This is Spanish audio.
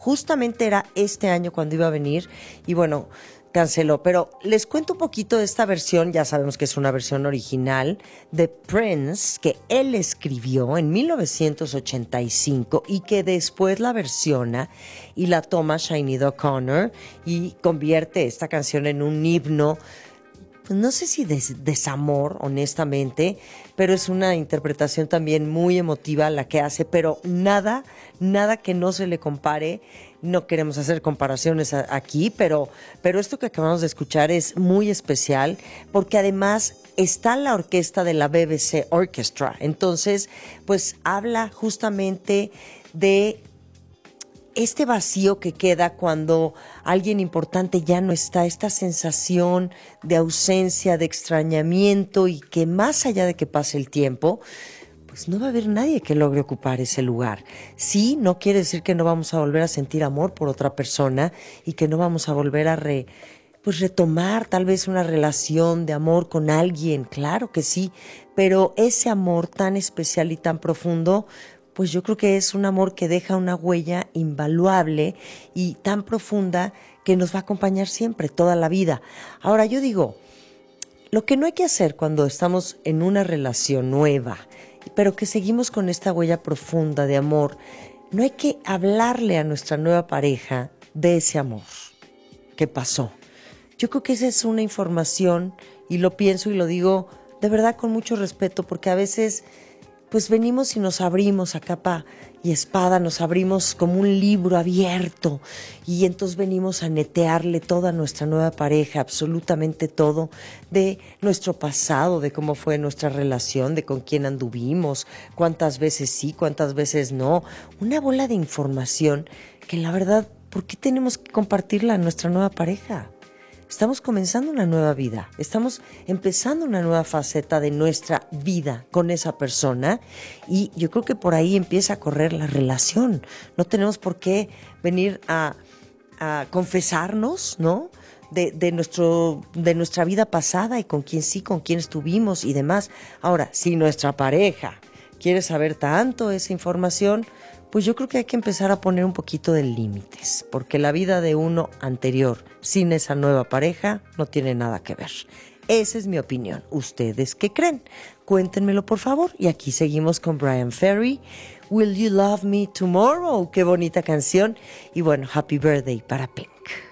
justamente era este año cuando iba a venir y bueno, canceló. Pero les cuento un poquito de esta versión, ya sabemos que es una versión original de Prince, que él escribió en 1985 y que después la versiona y la toma Sinead O'Connor y convierte esta canción en un himno, pues no sé si desamor, honestamente, pero es una interpretación también muy emotiva la que hace, pero nada que no se le compare. No queremos hacer comparaciones aquí, pero esto que acabamos de escuchar es muy especial porque además está la orquesta de la BBC Orchestra. Entonces, pues habla justamente de este vacío que queda cuando alguien importante ya no está, esta sensación de ausencia, de extrañamiento y que más allá de que pase el tiempo, pues no va a haber nadie que logre ocupar ese lugar. Sí, no quiere decir que no vamos a volver a sentir amor por otra persona y que no vamos a volver a pues retomar tal vez una relación de amor con alguien, claro que sí, pero ese amor tan especial y tan profundo, pues yo creo que es un amor que deja una huella invaluable y tan profunda que nos va a acompañar siempre, toda la vida. Ahora yo digo, lo que no hay que hacer cuando estamos en una relación nueva, pero que seguimos con esta huella profunda de amor, no hay que hablarle a nuestra nueva pareja de ese amor que pasó. Yo creo que esa es una información, y lo pienso y lo digo de verdad con mucho respeto, porque a veces pues venimos y nos abrimos a capa y espada, nos abrimos como un libro abierto y entonces venimos a netearle toda nuestra nueva pareja, absolutamente todo, de nuestro pasado, de cómo fue nuestra relación, de con quién anduvimos, cuántas veces sí, cuántas veces no, una bola de información que la verdad, ¿por qué tenemos que compartirla a nuestra nueva pareja? Estamos comenzando una nueva vida, estamos empezando una nueva faceta de nuestra vida con esa persona y yo creo que por ahí empieza a correr la relación. No tenemos por qué venir a confesarnos, ¿no? De nuestra vida pasada y con quién sí, con quién estuvimos y demás. Ahora, si nuestra pareja quiere saber tanto esa información, pues yo creo que hay que empezar a poner un poquito de límites, porque la vida de uno anterior sin esa nueva pareja no tiene nada que ver. Esa es mi opinión. ¿Ustedes qué creen? Cuéntenmelo, por favor. Y aquí seguimos con Bryan Ferry. Will You Love Me Tomorrow? Qué bonita canción. Y bueno, Happy Birthday para Pink.